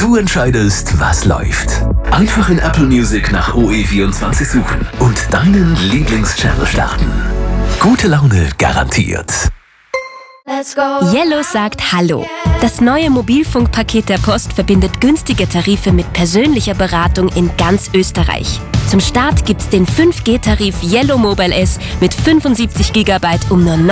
Du entscheidest, was läuft. Einfach in Apple Music nach OE24 suchen und deinen Lieblingschannel starten. Gute Laune garantiert. Yellow sagt Hallo. Das neue Mobilfunkpaket der Post verbindet günstige Tarife mit persönlicher Beratung in ganz Österreich. Zum Start gibt's den 5G-Tarif Yellow Mobile S mit 75 GB um nur